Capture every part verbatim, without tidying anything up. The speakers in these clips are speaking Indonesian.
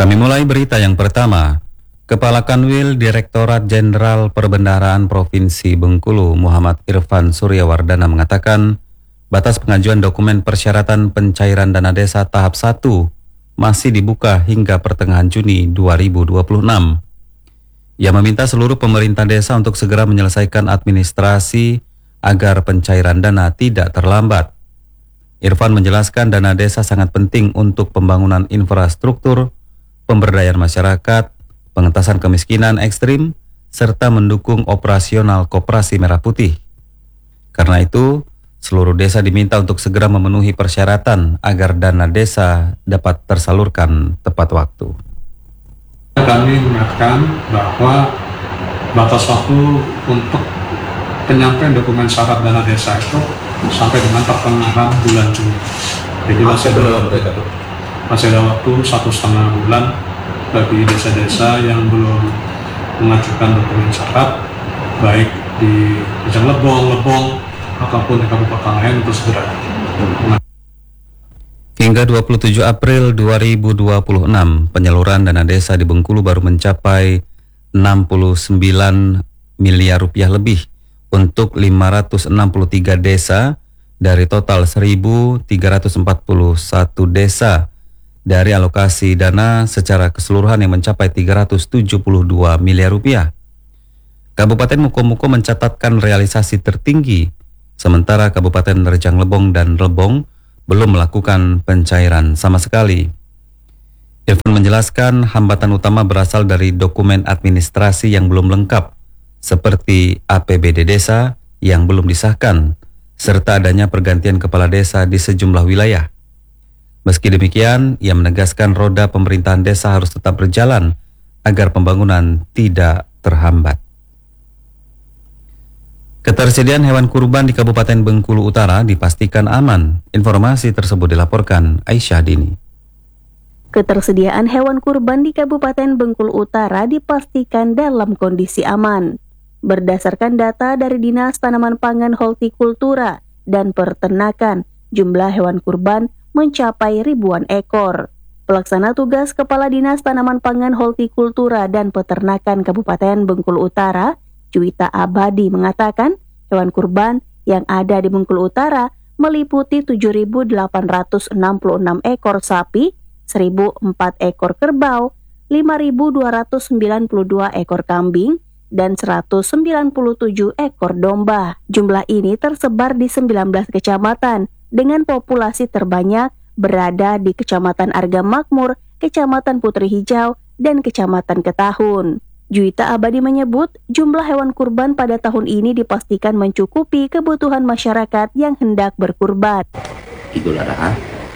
Kami mulai berita yang pertama. Kepala Kanwil Direktorat Jenderal Perbendaharaan Provinsi Bengkulu, Muhammad Irfan Suryawardana mengatakan, batas pengajuan dokumen persyaratan pencairan dana desa tahap satu masih dibuka hingga pertengahan Juni dua ribu dua puluh enam. Ia meminta seluruh pemerintah desa untuk segera menyelesaikan administrasi agar pencairan dana tidak terlambat. Irfan menjelaskan dana desa sangat penting untuk pembangunan infrastruktur, pemberdayaan masyarakat, pengentasan kemiskinan ekstrim, serta mendukung operasional Koperasi Merah Putih. Karena itu, seluruh desa diminta untuk segera memenuhi persyaratan agar dana desa dapat tersalurkan tepat waktu. Kami mengingatkan bahwa batas waktu untuk penyampaian dokumen syarat dana desa itu sampai dengan pertengahan bulan Juni. Jadi masih ada, masih ada waktu satu setengah bulan bagi desa-desa yang belum mengajukan dokumen syarat, baik di Ujung Lebong, Lebong, ataupun di Kabupaten lain untuk segera. Hingga dua puluh tujuh April dua ribu dua puluh enam, penyaluran dana desa di Bengkulu baru mencapai enam puluh sembilan miliar rupiah lebih untuk lima ratus enam puluh tiga desa dari total seribu tiga ratus empat puluh satu desa dari alokasi dana secara keseluruhan yang mencapai tiga ratus tujuh puluh dua miliar rupiah. Kabupaten Mukomuko mencatatkan realisasi tertinggi, sementara Kabupaten Rejang Lebong dan Lebong belum melakukan pencairan sama sekali. Irfan menjelaskan hambatan utama berasal dari dokumen administrasi yang belum lengkap, seperti A P B D desa yang belum disahkan, serta adanya pergantian kepala desa di sejumlah wilayah. Meski demikian, ia menegaskan roda pemerintahan desa harus tetap berjalan agar pembangunan tidak terhambat. Ketersediaan hewan kurban di Kabupaten Bengkulu Utara dipastikan aman. Informasi tersebut dilaporkan Aisyah Dini. Ketersediaan hewan kurban di Kabupaten Bengkulu Utara dipastikan dalam kondisi aman. Berdasarkan data dari Dinas Tanaman Pangan Hortikultura dan Peternakan, jumlah hewan kurban mencapai ribuan ekor. Pelaksana tugas Kepala Dinas Tanaman Pangan Hortikultura dan Peternakan Kabupaten Bengkulu Utara, Juwita Abadi mengatakan, hewan kurban yang ada di Bengkulu Utara meliputi tujuh ribu delapan ratus enam puluh enam ekor sapi, seribu empat ekor kerbau, lima ribu dua ratus sembilan puluh dua ekor kambing, dan seratus sembilan puluh tujuh ekor domba. Jumlah ini tersebar di sembilan belas kecamatan, dengan populasi terbanyak berada di Kecamatan Arga Makmur, Kecamatan Putri Hijau, dan Kecamatan Ketahun. Juwita Abadi menyebut jumlah hewan kurban pada tahun ini dipastikan mencukupi kebutuhan masyarakat yang hendak berkurban. Idul Adha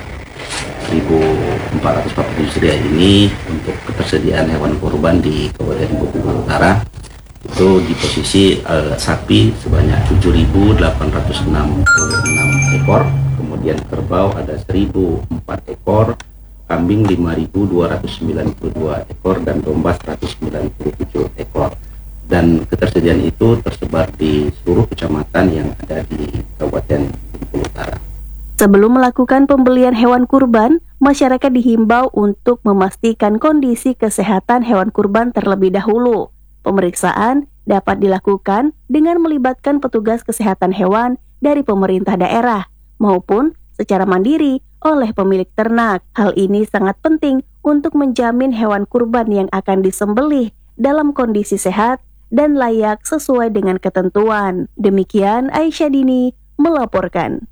seribu empat ratus empat puluh Hijriah ini untuk ketersediaan hewan kurban di Kabupaten Bengkulu Utara itu di posisi uh, sapi sebanyak tujuh ribu delapan ratus enam puluh enam ekor, kemudian kerbau ada seribu empat ekor, kambing lima ribu dua ratus sembilan puluh dua ekor, dan domba seratus sembilan puluh tujuh ekor. Dan ketersediaan itu tersebar di seluruh kecamatan yang ada di Kabupaten Bengkulu Utara. Sebelum melakukan pembelian hewan kurban, masyarakat dihimbau untuk memastikan kondisi kesehatan hewan kurban terlebih dahulu. Pemeriksaan dapat dilakukan dengan melibatkan petugas kesehatan hewan dari pemerintah daerah maupun secara mandiri oleh pemilik ternak. Hal ini sangat penting untuk menjamin hewan kurban yang akan disembelih dalam kondisi sehat dan layak sesuai dengan ketentuan. Demikian Aisyah Dini melaporkan.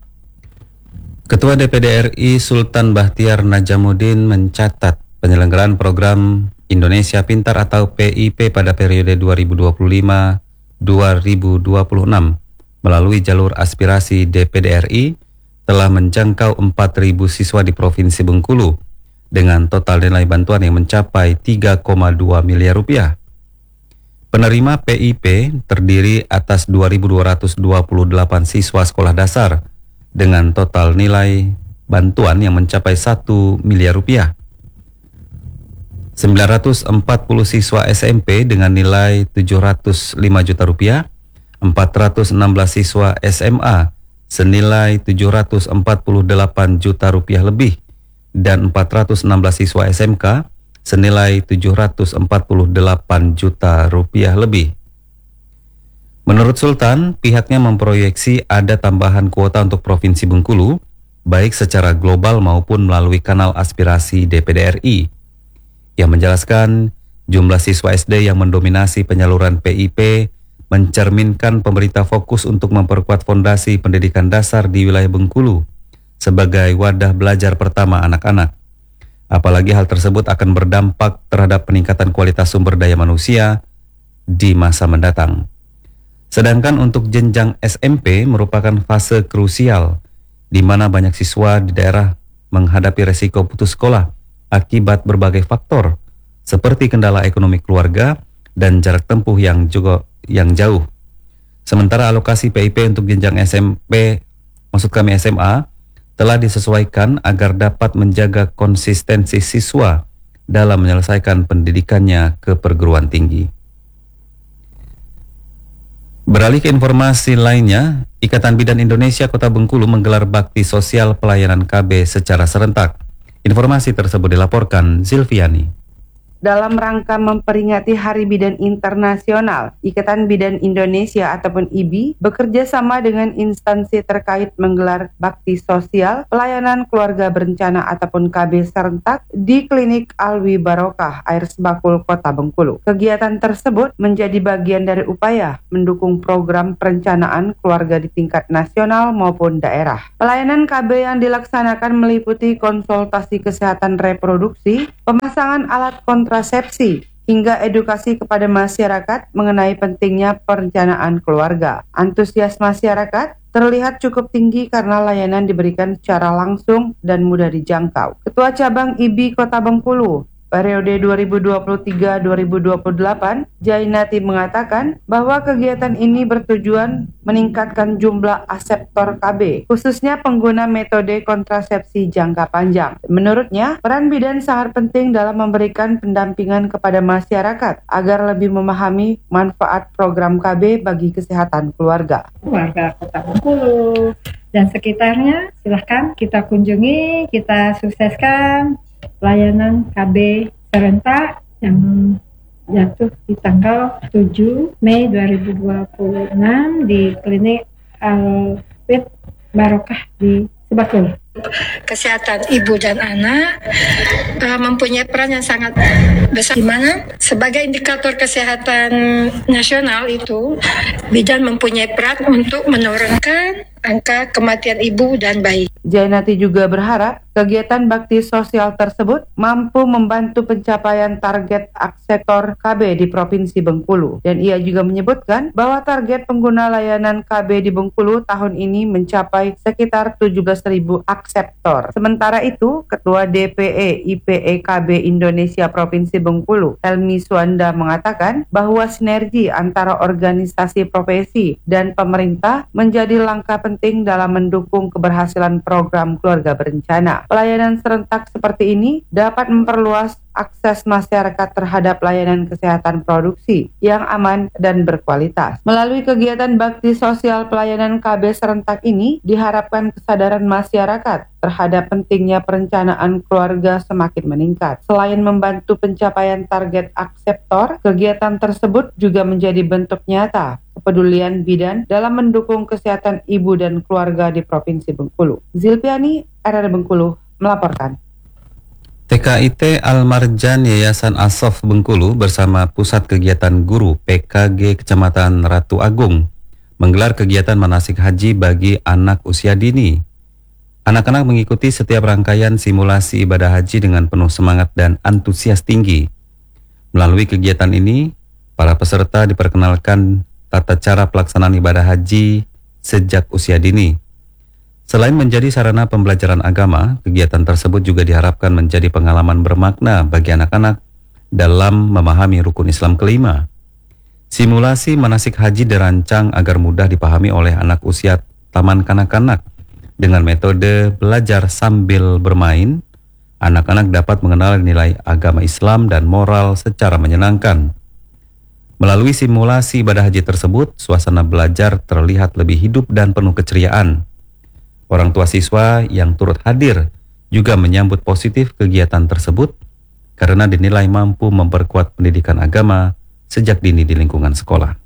Ketua D P D R I Sultan Bahtiar Najamuddin mencatat penyelenggaraan program Indonesia Pintar atau P I P pada periode dua ribu dua puluh lima sampai dua ribu dua puluh enam melalui jalur aspirasi D P D R I telah menjangkau empat ribu siswa di Provinsi Bengkulu dengan total nilai bantuan yang mencapai tiga koma dua miliar rupiah. Penerima P I P terdiri atas dua ribu dua ratus dua puluh delapan siswa sekolah dasar dengan total nilai bantuan yang mencapai satu miliar rupiah. sembilan ratus empat puluh siswa S M P dengan nilai tujuh ratus lima juta rupiah, empat ratus enam belas siswa S M A senilai tujuh ratus empat puluh delapan juta rupiah lebih, dan empat ratus enam belas siswa S M K senilai tujuh ratus empat puluh delapan juta rupiah lebih. Menurut Sultan, pihaknya memproyeksi ada tambahan kuota untuk Provinsi Bengkulu, baik secara global maupun melalui kanal aspirasi D P D R I. Ia menjelaskan jumlah siswa S D yang mendominasi penyaluran P I P mencerminkan pemerintah fokus untuk memperkuat fondasi pendidikan dasar di wilayah Bengkulu sebagai wadah belajar pertama anak-anak. Apalagi hal tersebut akan berdampak terhadap peningkatan kualitas sumber daya manusia di masa mendatang. Sedangkan untuk jenjang S M P merupakan fase krusial di mana banyak siswa di daerah menghadapi resiko putus sekolah akibat berbagai faktor seperti kendala ekonomi keluarga dan jarak tempuh yang juga yang jauh. Sementara alokasi P I P untuk jenjang S M P, maksud kami S M A, telah disesuaikan agar dapat menjaga konsistensi siswa dalam menyelesaikan pendidikannya ke perguruan tinggi. Beralih ke informasi lainnya, Ikatan Bidan Indonesia Kota Bengkulu menggelar bakti sosial pelayanan K B secara serentak. Informasi tersebut dilaporkan Zilviani. Dalam rangka memperingati Hari Bidan Internasional, Ikatan Bidan Indonesia ataupun I B I bekerja sama dengan instansi terkait menggelar bakti sosial pelayanan keluarga berencana ataupun K B serentak di Klinik Alwi Barokah Air Sebakul Kota Bengkulu. Kegiatan tersebut menjadi bagian dari upaya mendukung program perencanaan keluarga di tingkat nasional maupun daerah. Pelayanan K B yang dilaksanakan meliputi konsultasi kesehatan reproduksi, pemasangan alat kontrasepsi, kontrasepsi, hingga edukasi kepada masyarakat mengenai pentingnya perencanaan keluarga. Antusias masyarakat terlihat cukup tinggi karena layanan diberikan secara langsung dan mudah dijangkau. Ketua Cabang I B I Kota Bengkulu periode dua ribu dua puluh tiga sampai dua ribu dua puluh delapan, Jainati mengatakan bahwa kegiatan ini bertujuan meningkatkan jumlah aseptor K B, khususnya pengguna metode kontrasepsi jangka panjang. Menurutnya, peran bidan sangat penting dalam memberikan pendampingan kepada masyarakat agar lebih memahami manfaat program K B bagi kesehatan keluarga. Warga Kota Bengkulu dan sekitarnya, silahkan kita kunjungi, kita sukseskan pelayanan K B serentak yang jatuh di tanggal tujuh Mei dua ribu dua puluh enam di Klinik Alwi Barokah di Sebakul. Kesehatan ibu dan anak uh, mempunyai peran yang sangat besar, di mana sebagai indikator kesehatan nasional itu bidan mempunyai peran untuk menurunkan angka kematian ibu dan bayi. Jainati juga berharap kegiatan bakti sosial tersebut mampu membantu pencapaian target akseptor K B di Provinsi Bengkulu. Dan ia juga menyebutkan bahwa target pengguna layanan K B di Bengkulu tahun ini mencapai sekitar tujuh belas ribu akseptor. Sementara itu, Ketua D P E I P E K B Indonesia Provinsi Bengkulu, Helmi Suanda, mengatakan bahwa sinergi antara organisasi profesi dan pemerintah menjadi langkah penting dalam mendukung keberhasilan program keluarga berencana. Pelayanan serentak seperti ini dapat memperluas akses masyarakat terhadap layanan kesehatan produksi yang aman dan berkualitas. Melalui kegiatan bakti sosial pelayanan K B serentak ini, diharapkan kesadaran masyarakat terhadap pentingnya perencanaan keluarga semakin meningkat. Selain membantu pencapaian target akseptor, kegiatan tersebut juga menjadi bentuk nyata kepedulian bidan dalam mendukung kesehatan ibu dan keluarga di Provinsi Bengkulu. Zilpiani, R R Bengkulu, melaporkan. T K I T Al-Marjan Yayasan Asof Bengkulu bersama Pusat Kegiatan Guru P K G Kecamatan Ratu Agung menggelar kegiatan manasik haji bagi anak usia dini. Anak-anak mengikuti setiap rangkaian simulasi ibadah haji dengan penuh semangat dan antusias tinggi. Melalui kegiatan ini, para peserta diperkenalkan tata cara pelaksanaan ibadah haji sejak usia dini. Selain menjadi sarana pembelajaran agama, kegiatan tersebut juga diharapkan menjadi pengalaman bermakna bagi anak-anak dalam memahami rukun Islam kelima. Simulasi manasik haji dirancang agar mudah dipahami oleh anak usia taman kanak-kanak. Dengan metode belajar sambil bermain, anak-anak dapat mengenal nilai agama Islam dan moral secara menyenangkan. Melalui simulasi ibadah haji tersebut, suasana belajar terlihat lebih hidup dan penuh keceriaan. Orang tua siswa yang turut hadir juga menyambut positif kegiatan tersebut. karena dinilai mampu memperkuat pendidikan agama sejak dini di lingkungan sekolah.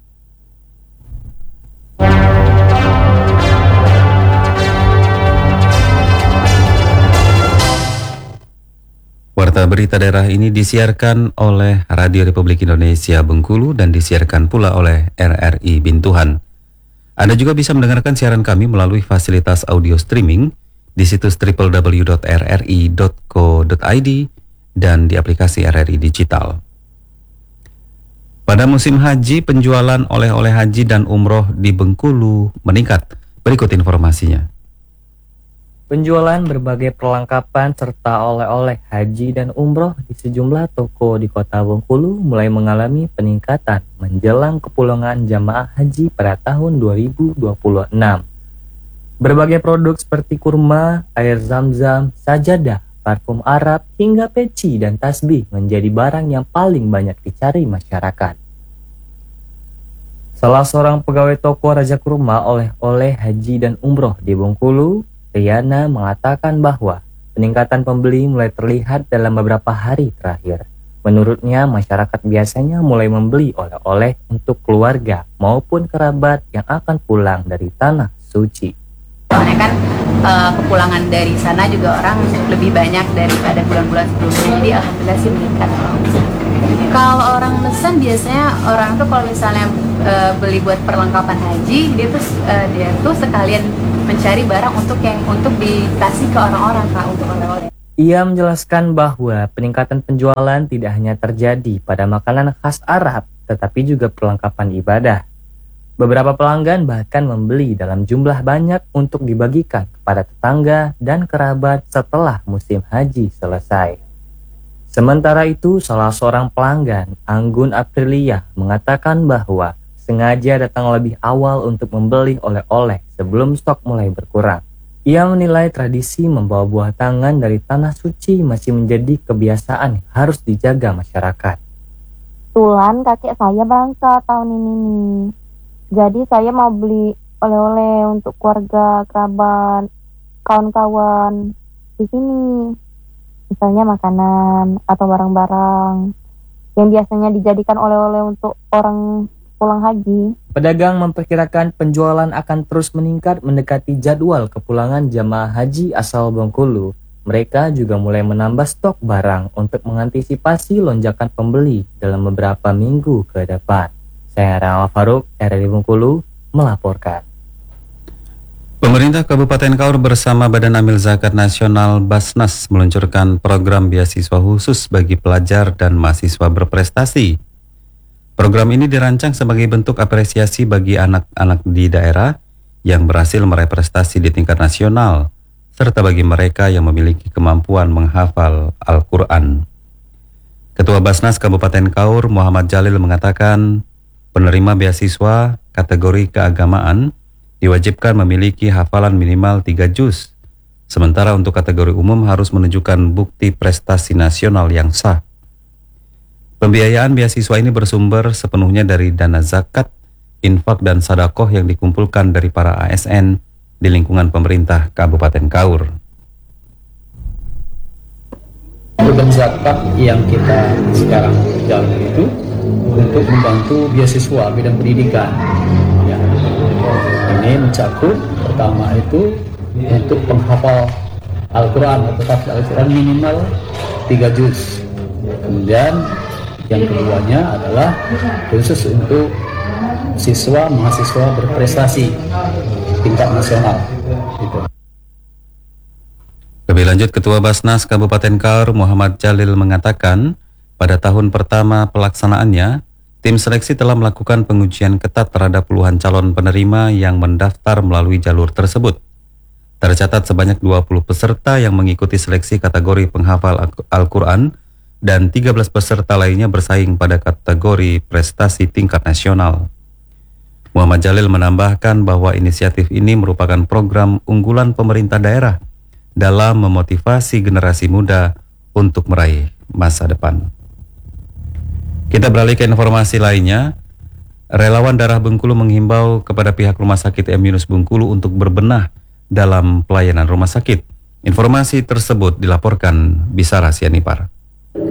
Warta berita daerah ini disiarkan oleh Radio Republik Indonesia Bengkulu dan disiarkan pula oleh R R I Bintuhan. Anda juga bisa mendengarkan siaran kami melalui fasilitas audio streaming di situs w w w dot r r i dot co dot i d dan di aplikasi R R I Digital. Pada musim haji, penjualan oleh-oleh haji dan umroh di Bengkulu meningkat. Berikut informasinya. Penjualan berbagai perlengkapan serta oleh-oleh haji dan umroh di sejumlah toko di kota Bengkulu mulai mengalami peningkatan menjelang kepulangan jamaah haji pada tahun dua ribu dua puluh enam. Berbagai produk seperti kurma, air zam-zam, sajadah, parfum Arab, hingga peci dan tasbih menjadi barang yang paling banyak dicari masyarakat. Salah seorang pegawai toko Raja Kurma oleh-oleh haji dan umroh di Bengkulu, Riana, mengatakan bahwa peningkatan pembeli mulai terlihat dalam beberapa hari terakhir. Menurutnya, masyarakat biasanya mulai membeli oleh-oleh untuk keluarga maupun kerabat yang akan pulang dari tanah suci. Soalnya kan uh, kepulangan dari sana juga orang lebih banyak daripada bulan-bulan sebelumnya, jadi alhamdulillah sih meningkat. Kalau orang pesan biasanya orang tuh kalau misalnya uh, beli buat perlengkapan haji, dia tuh uh, dia tuh sekalian mencari barang untuk yang untuk dikasih ke orang-orang, Kak, untuk oleh-oleh. Ia menjelaskan bahwa peningkatan penjualan tidak hanya terjadi pada makanan khas Arab, tetapi juga perlengkapan ibadah. Beberapa pelanggan bahkan membeli dalam jumlah banyak untuk dibagikan kepada tetangga dan kerabat setelah musim haji selesai. Sementara itu, salah seorang pelanggan, Anggun Aprilia, mengatakan bahwa sengaja datang lebih awal untuk membeli oleh-oleh sebelum stok mulai berkurang. Ia menilai tradisi membawa buah tangan dari tanah suci masih menjadi kebiasaan yang harus dijaga masyarakat. Kebetulan kakek saya berangkat tahun ini nih. Jadi saya mau beli oleh-oleh untuk keluarga, kerabat, kawan-kawan di sini. Misalnya makanan atau barang-barang yang biasanya dijadikan oleh-oleh untuk orang pulang haji. Pedagang memperkirakan penjualan akan terus meningkat mendekati jadwal kepulangan jamaah haji asal Bengkulu. Mereka juga mulai menambah stok barang untuk mengantisipasi lonjakan pembeli dalam beberapa minggu ke depan. Saya Rahma Faruk, R R I Bengkulu, melaporkan. Pemerintah Kabupaten Kaur bersama Badan Amil Zakat Nasional Basnas meluncurkan program beasiswa khusus bagi pelajar dan mahasiswa berprestasi. Program ini dirancang sebagai bentuk apresiasi bagi anak-anak di daerah yang berhasil meraih prestasi di tingkat nasional, serta bagi mereka yang memiliki kemampuan menghafal Al-Quran. Ketua Basnas Kabupaten Kaur, Muhammad Jalil, mengatakan penerima beasiswa kategori keagamaan diwajibkan memiliki hafalan minimal tiga juz, sementara untuk kategori umum harus menunjukkan bukti prestasi nasional yang sah. Pembiayaan beasiswa ini bersumber sepenuhnya dari dana zakat, infak dan sedekah yang dikumpulkan dari para A S N di lingkungan pemerintah Kabupaten Kaur. Program zakat yang kita sekarang jalan itu untuk membantu beasiswa bidang pendidikan. Ya. Ini mencakup pertama itu untuk penghafal Al-Quran atau tafsir Al-Quran minimal tiga juz. Kemudian yang keduanya adalah khusus untuk siswa mahasiswa berprestasi tingkat nasional. Gitu. Lebih lanjut, Ketua Basnas Kabupaten Kaur, Muhammad Jalil, mengatakan pada tahun pertama pelaksanaannya, tim seleksi telah melakukan pengujian ketat terhadap puluhan calon penerima yang mendaftar melalui jalur tersebut. Tercatat sebanyak dua puluh peserta yang mengikuti seleksi kategori penghafal Al-Quran dan tiga belas peserta lainnya bersaing pada kategori prestasi tingkat nasional. Muhammad Jalil menambahkan bahwa inisiatif ini merupakan program unggulan pemerintah daerah dalam memotivasi generasi muda untuk meraih masa depan. Kita beralih ke informasi lainnya. Relawan Darah Bengkulu menghimbau kepada pihak Rumah Sakit M Yunus Bengkulu untuk berbenah dalam pelayanan rumah sakit. Informasi tersebut dilaporkan Bisara Sianipar.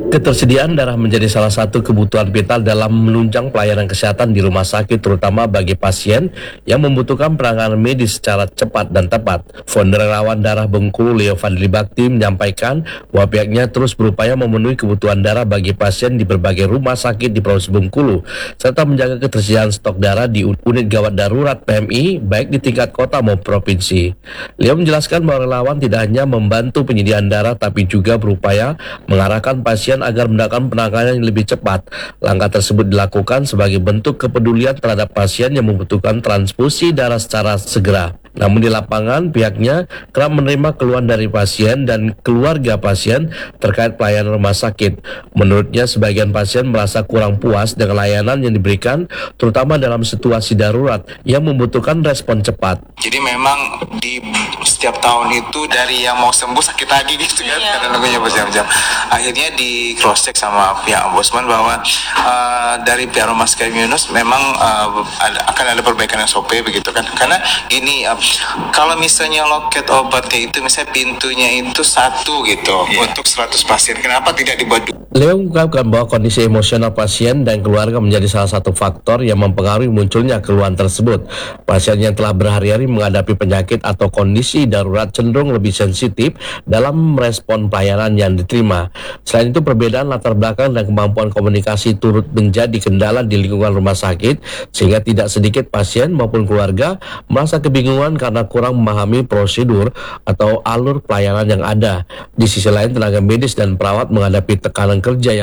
Ketersediaan darah menjadi salah satu kebutuhan vital dalam menunjang pelayanan kesehatan di rumah sakit, terutama bagi pasien yang membutuhkan penanganan medis secara cepat dan tepat. Founder Relawan Darah Bengkulu, Leo Fadli Bakti, menyampaikan bahwa pihaknya terus berupaya memenuhi kebutuhan darah bagi pasien di berbagai rumah sakit di Provinsi Bengkulu, serta menjaga ketersediaan stok darah di unit gawat darurat P M I, baik di tingkat kota maupun provinsi. Leo menjelaskan bahwa relawan tidak hanya membantu penyediaan darah, tapi juga berupaya mengarahkan pasien agar mendapatkan penanganan yang lebih cepat. Langkah tersebut dilakukan sebagai bentuk kepedulian terhadap pasien yang membutuhkan transfusi darah secara segera. Namun di lapangan pihaknya kerap menerima keluhan dari pasien dan keluarga pasien terkait pelayanan rumah sakit. Menurutnya sebagian pasien merasa kurang puas dengan layanan yang diberikan, terutama dalam situasi darurat yang membutuhkan respon cepat. Jadi memang di setiap tahun itu dari yang mau sembuh sakit lagi gitu kan, iya. Karena nunggunya berjam-jam. Akhirnya di cross check sama pihak ombudsman bahwa uh, dari pihak rumah sakit Yunus memang uh, ada, akan ada perbaikan S O P begitu kan. Karena gini, uh, kalau misalnya loket obatnya itu misalnya pintunya itu satu gitu, yeah, untuk seratus pasien, kenapa tidak dibuat? Leo mengungkapkan bahwa kondisi emosional pasien dan keluarga menjadi salah satu faktor yang mempengaruhi munculnya keluhan tersebut. Pasien yang telah berhari-hari menghadapi penyakit atau kondisi darurat cenderung lebih sensitif dalam merespon pelayanan yang diterima. Selain itu, perbedaan latar belakang dan kemampuan komunikasi turut menjadi kendala di lingkungan rumah sakit, sehingga tidak sedikit pasien maupun keluarga merasa kebingungan karena kurang memahami prosedur atau alur pelayanan yang ada. Di sisi lain, tenaga medis dan perawat menghadapi tekanan kerja yang